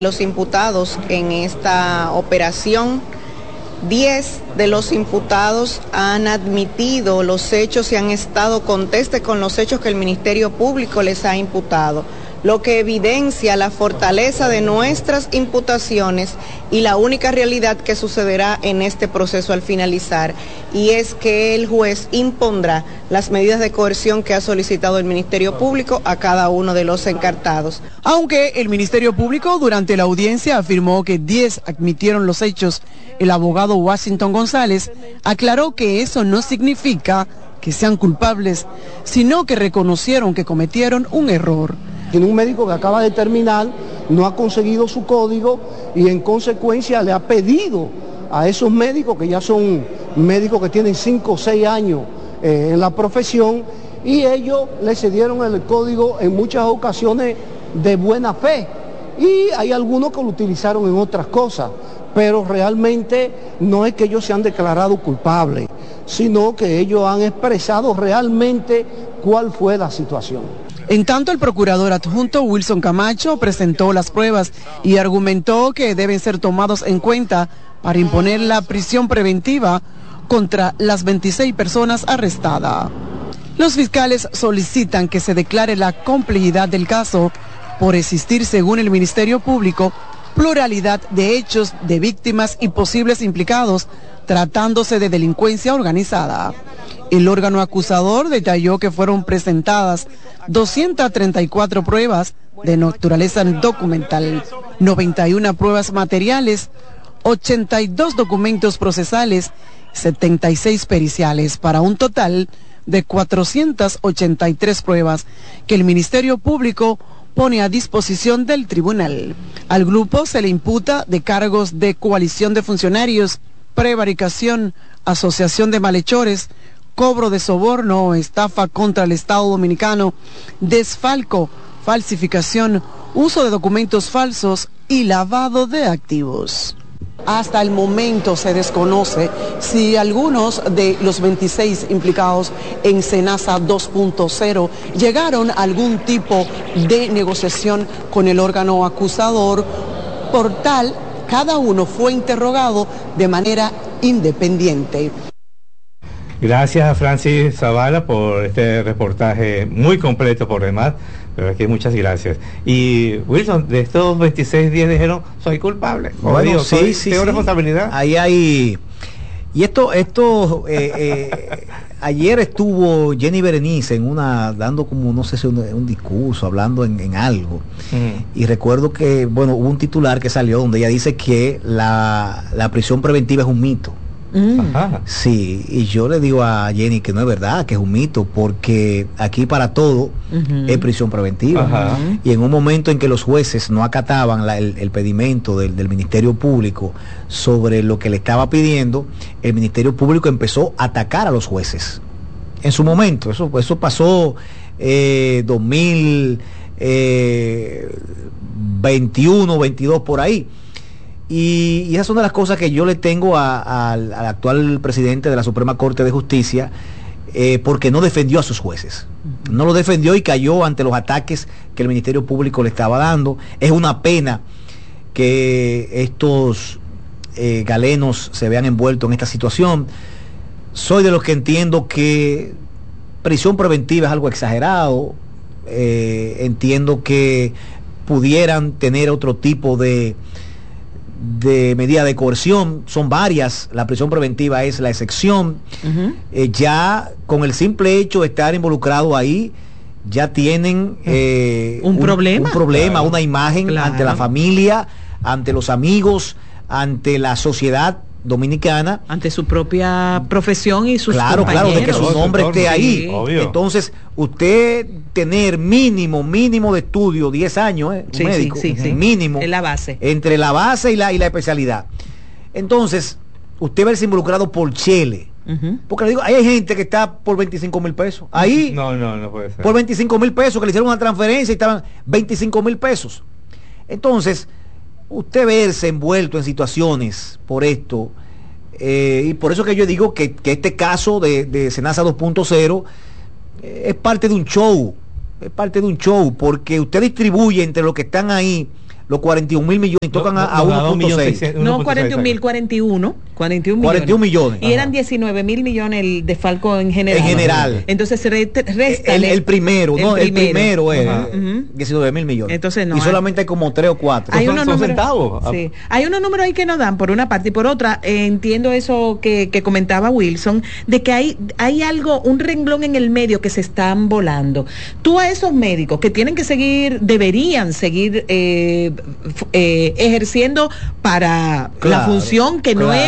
Los imputados en esta operación, 10 de los imputados han admitido los hechos y han estado conteste con los hechos que el Ministerio Público les ha imputado, lo que evidencia la fortaleza de nuestras imputaciones y la única realidad que sucederá en este proceso al finalizar, y es que el juez impondrá las medidas de coerción que ha solicitado el Ministerio Público a cada uno de los encartados. Aunque el Ministerio Público durante la audiencia afirmó que 10 admitieron los hechos, el abogado Washington González aclaró que eso no significa que sean culpables, sino que reconocieron que cometieron un error. Tiene un médico que acaba de terminar, no ha conseguido su código y en consecuencia le ha pedido a esos médicos, que ya son médicos que tienen 5 o 6 años en la profesión, y ellos le cedieron el código en muchas ocasiones de buena fe. Y hay algunos que lo utilizaron en otras cosas, pero realmente no es que ellos se han declarado culpables, sino que ellos han expresado realmente cuál fue la situación. En tanto, el procurador adjunto Wilson Camacho presentó las pruebas y argumentó que deben ser tomados en cuenta para imponer la prisión preventiva contra las 26 personas arrestadas. Los fiscales solicitan que se declare la complejidad del caso por existir, según el Ministerio Público, pluralidad de hechos de víctimas y posibles implicados tratándose de delincuencia organizada. El órgano acusador detalló que fueron presentadas 234 pruebas de naturaleza documental, 91 pruebas materiales, 82 documentos procesales, 76 periciales, para un total de 483 pruebas que el Ministerio Público pone a disposición del tribunal. Al grupo se le imputa de cargos de coalición de funcionarios, prevaricación, asociación de malhechores, cobro de soborno, estafa contra el Estado Dominicano, desfalco, falsificación, uso de documentos falsos y lavado de activos. Hasta el momento se desconoce si algunos de los 26 implicados en Senasa 2.0 llegaron a algún tipo de negociación con el órgano acusador. Por tal, cada uno fue interrogado de manera independiente. Gracias a Francis Zavala por este reportaje muy completo por demás, pero aquí muchas gracias. Y Wilson, de estos 26 días dijeron, soy culpable. Bueno, digo, sí. ¿tengo responsabilidad? Ahí hay... Y esto ayer estuvo Jenny Berenice dando como, no sé si un discurso, hablando en algo. Y recuerdo que, bueno, hubo un titular que salió donde ella dice que la prisión preventiva es un mito. Ajá. Sí, y yo le digo a Jenny que no es verdad, que es un mito, porque aquí para todo es prisión preventiva. Ajá. Y en un momento en que los jueces no acataban el pedimento del Ministerio Público sobre lo que le estaba pidiendo, el Ministerio Público empezó a atacar a los jueces. En su momento, eso pasó 2021, 22 por ahí. Y esas son de las cosas que yo le tengo al actual presidente de la Suprema Corte de Justicia, porque no defendió a sus jueces. No lo defendió y cayó ante los ataques que el Ministerio Público le estaba dando. Es una pena que estos galenos se vean envueltos en esta situación. Soy de los que entiendo que prisión preventiva es algo exagerado. Entiendo que pudieran tener otro tipo de medida de coerción. Son varias, la prisión preventiva es la excepción. Ya con el simple hecho de estar involucrado ahí, ya tienen un problema, claro, una imagen, claro, ante la familia, ante los amigos, ante la sociedad dominicana, ante su propia profesión y sus compañeros. Claro, de que su nombre esté ahí. Sí, entonces, usted tener mínimo de estudio, 10 años, un médico, mínimo, en la base. Entre la base y la especialidad. Entonces, usted verse involucrado por chele. Porque le digo, hay gente que está por 25,000 pesos. Ahí, no puede ser. Por 25,000 pesos, que le hicieron una transferencia y estaban 25,000 pesos. Entonces, usted verse envuelto en situaciones por esto, y por eso que yo digo que este caso de Senasa 2.0 es parte de un show, porque usted distribuye entre los que están ahí los 41.000 millones y tocan a 1.6. No, 41 millones. Y eran 19.000 millones el desfalco en general. Entonces resta el primero es 19.000 millones. Entonces no. Y solamente hay como 3 o 4. Hay unos números, centavos. Sí. Hay unos números ahí que no dan por una parte y por otra. Entiendo eso que comentaba Wilson, de que hay algo, un renglón en el medio que se están volando. Tú a esos médicos que tienen que deberían seguir ejerciendo para la función que no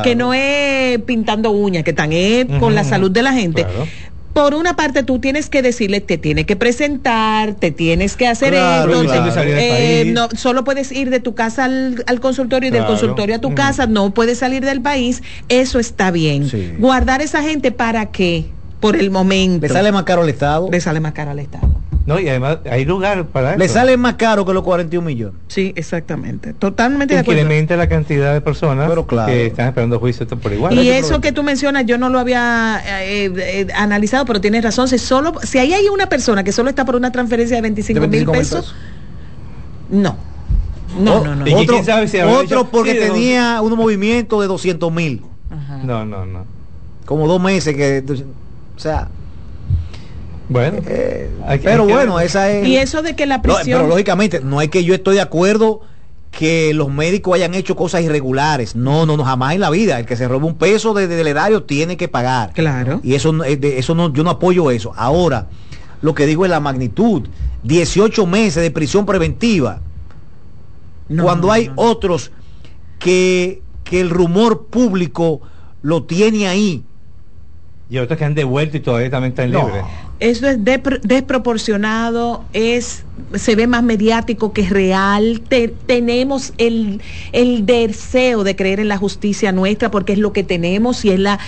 es pintando uñas, que tan es con la salud de la gente. Claro. Por una parte tú tienes que decirle, te tienes que presentar, te tienes que hacer esto, no, solo puedes ir de tu casa al consultorio y del consultorio a tu casa, no puedes salir del país. Eso está bien. Sí. Guardar esa gente, ¿para qué? Por el momento. ¿Le sale más caro al Estado? Le sale más caro al Estado. No, y además hay lugar para eso. Le sale más caro que los 41 millones. Sí, exactamente. Totalmente de acuerdo. Incrementa la cantidad de personas que están esperando juicio por igual. Y eso que tú mencionas, yo no lo había analizado, pero tienes razón. Si ahí hay una persona que solo está por una transferencia de 25.000 pesos, no. Otro, sabe si otro porque tenía un movimiento de 200.000. No. Como 2 meses que, o sea. Bueno, pero bueno, esa es. Y eso de que la prisión. Pero lógicamente, no es que yo estoy de acuerdo que los médicos hayan hecho cosas irregulares. No, jamás en la vida. El que se roba un peso del erario tiene que pagar. Claro. Y eso no, yo no apoyo eso. Ahora, lo que digo es la magnitud. 18 meses de prisión preventiva. Cuando hay otros que el rumor público lo tiene ahí. Y otros que han devuelto y todavía también están libres. Eso es desproporcionado, se ve más mediático que real. Tenemos el deseo de creer en la justicia nuestra porque es lo que tenemos y es la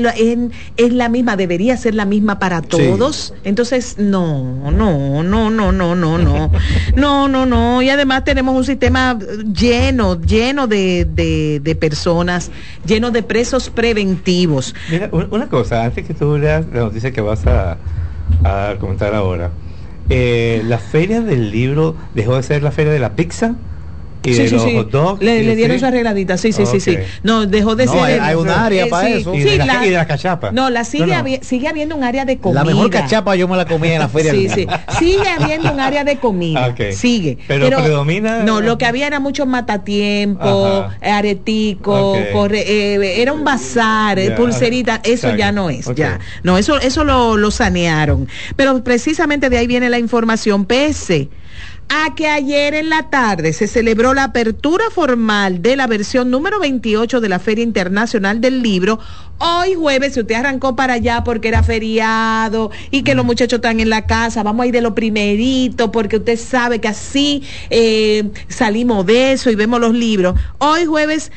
misma, debería ser la misma para todos. Sí. Entonces, no. Y además tenemos un sistema lleno de personas, lleno de presos preventivos. Mira, una cosa, antes que tú leas la noticia que vas a comentar ahora, la feria del libro dejó de ser la feria de la pizza y de los hot dogs, le dieron su arregladita, sí. No, dejó de ser. Hay un área para eso. Y de la cachapa. No, sigue habiendo un área de comida. La mejor cachapa yo me la comí en la feria. Sí. Sigue habiendo un área de comida. Sigue. Pero predomina. No, lo que había era mucho matatiempo, aretico, era un bazar, pulserita, eso ya no es, ya. No, eso lo sanearon. Pero precisamente de ahí viene la información, pese a que ayer en la tarde se celebró la apertura formal de la versión número 28 de la Feria Internacional del Libro. Hoy jueves, si usted arrancó para allá porque era feriado y que los muchachos están en la casa, vamos a ir de lo primerito porque usted sabe que así salimos de eso y vemos los libros. Hoy jueves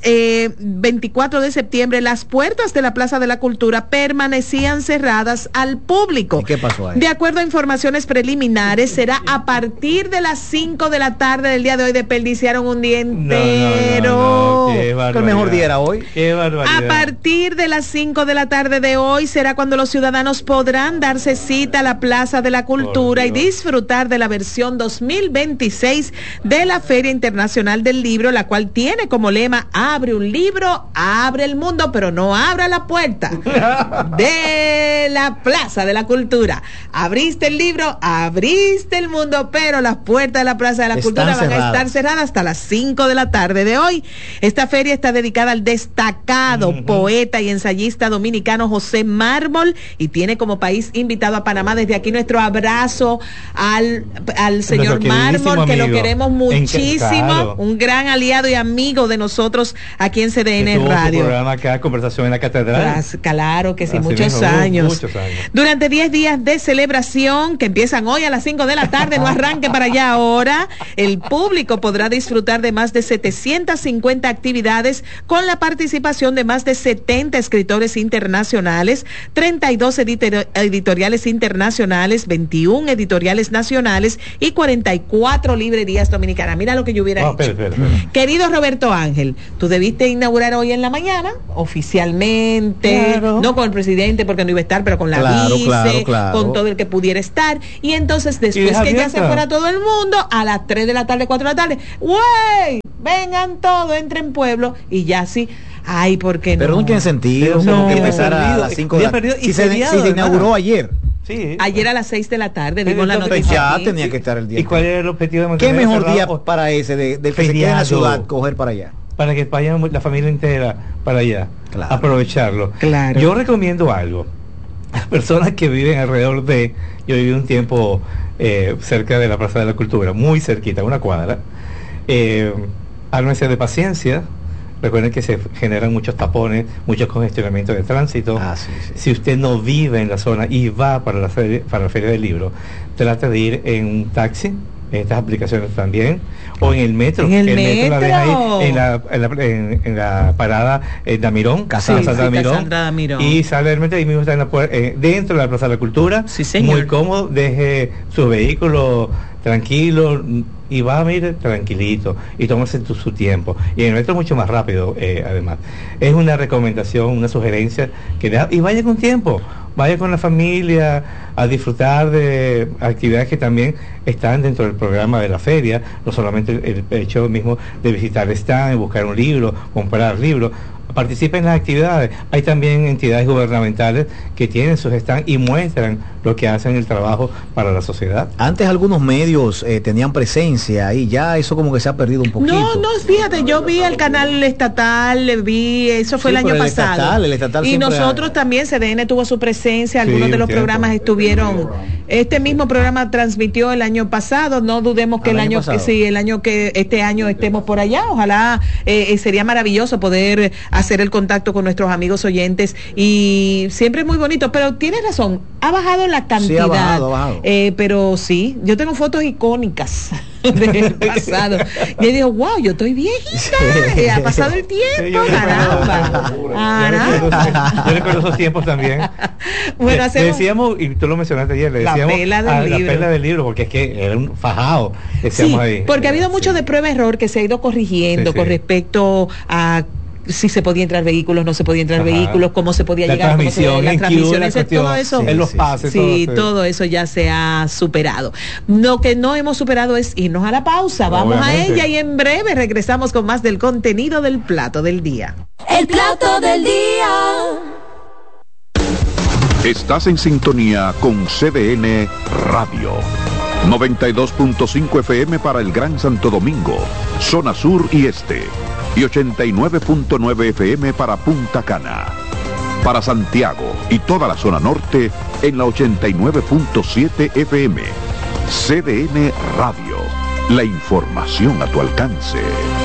24 de septiembre, las puertas de la Plaza de la Cultura permanecían cerradas al público. ¿Y qué pasó ahí? De acuerdo a informaciones preliminares, será a partir de las 5 de la tarde del día de hoy. Desperdiciaron un día entero. El mejor día era hoy. Qué barbaridad. A partir de las 5 de la tarde de hoy será cuando los ciudadanos podrán darse cita a la Plaza de la Cultura y disfrutar de la versión 2026 de la Feria Internacional del Libro, la cual tiene como lema: abre un libro, abre el mundo, pero no abra la puerta de la Plaza de la Cultura. Abriste el libro, abriste el mundo, pero las puertas de la Plaza de la Cultura van a estar cerradas hasta las 5 de la tarde de hoy. Esta feria está dedicada al destacado poeta y ensayista dominicano José Mármol y tiene como país invitado a Panamá. Desde aquí nuestro abrazo al señor Mármol, que lo queremos muchísimo, un gran aliado y amigo de nosotros aquí en CDN Radio. Un programa acá, Conversación en la Catedral. Claro que sí, muchos años. Durante 10 días de celebración que empiezan hoy a las 5 de la tarde, no arranque para allá ahora, el público podrá disfrutar de más de 750 actividades con la participación de más de 70 escritores internacionales, 32 editoriales internacionales, 21 editoriales nacionales y 44 librerías dominicanas. Mira lo que yo hubiera hecho. Espera. Querido Roberto Ángel, tú tú debiste inaugurar hoy en la mañana, oficialmente, Claro. no con el presidente porque no iba a estar, pero con la Claro, vice, claro. con todo el que pudiera estar. Y entonces, después deja que ya se abierta. fuera todo el mundo, a las 3 de la tarde, 4 de la tarde, ¡güey! Vengan todos, entren pueblo, y ya sí. Ay, ¿por qué no? Pero no tiene sentido Pero como que no, empezar a perdido, las 5 de día la perdido y si se feriado, inauguró hermano. ayer. Sí. Ayer a las 6 de la tarde, vimos la Entonces, noticia. Ya aquí. tenía que estar el día. ¿Y cuál era el objetivo de ¿Qué mantener mejor cerrado? día para ese del que se quede en la Feriado. ciudad coger para allá? Para que vayan la familia entera para allá, Claro. aprovecharlo. Claro. Yo recomiendo algo. Las personas que viven alrededor de, yo viví un tiempo cerca de la Plaza de la Cultura, muy cerquita, una cuadra. Ármense de paciencia. Recuerden que se generan muchos tapones, muchos congestionamientos de tránsito. Sí. Si usted no vive en la zona y va para la feria del libro, trate de ir en un taxi, en estas aplicaciones también, o en el metro. En el metro la deja metro. ahí en la parada Damirón, Casandra. Casa Sí, Damirón, Casandra Damirón. y sale del metro y mismo está en dentro de la Plaza de la Cultura. Sí, señor. Muy cómodo, deje su vehículo tranquilo y va a ir tranquilito y tómese su tiempo. Y en el metro mucho más rápido, además. Es una recomendación, una sugerencia y vaya con tiempo, vaya con la familia a disfrutar de actividades que también están dentro del programa de la feria, no solamente el hecho mismo de visitar el stand, buscar un libro, comprar libros. Participen en las actividades. Hay también entidades gubernamentales que tienen sus stands y muestran lo que hacen el trabajo para la sociedad. Antes algunos medios tenían presencia y ya eso como que se ha perdido un poquito. No, fíjate, yo vi el canal estatal, eso fue Sí, el año pero el pasado. estatal y siempre nosotros también, CDN tuvo su presencia, algunos Sí, de los un tiempo. programas estuvieron. Este mismo programa transmitió el año pasado, no dudemos que ¿El el año año pasado? que sí, el año que este año estemos por allá. Ojalá sería maravilloso poder hacer el contacto con nuestros amigos oyentes y siempre es muy bonito, pero tienes razón, ha bajado la cantidad. Sí, ha bajado. Pero sí, yo tengo fotos icónicas del pasado. Y digo, wow, yo estoy viejita, ha pasado el tiempo, caramba. Yo recuerdo esos tiempos también. Bueno, le hacemos decíamos, y tú lo mencionaste ayer, le la decíamos pela del a la libro. pela del libro, porque es que era un fajado, sí, decíamos ahí. porque ha habido mucho Sí. de prueba-error que se ha ido corrigiendo Sí, sí. con respecto a si se podía entrar vehículos, no se podía entrar Ajá. vehículos, cómo se podía La llegar, cómo se transmisión, las en queue, transmisiones, la cuestión, todo eso. en los pases, Sí, todo, todo eso ya se ha superado. Lo que no hemos superado es irnos a la pausa. Vamos Obviamente. a ella y en breve regresamos con más del contenido del plato del día. El plato del día. Estás en sintonía con CDN Radio. 92.5 FM para el Gran Santo Domingo, zona sur y este. Y 89.9 FM para Punta Cana. Para Santiago y toda la zona norte en la 89.7 FM. CDN Radio. La información a tu alcance.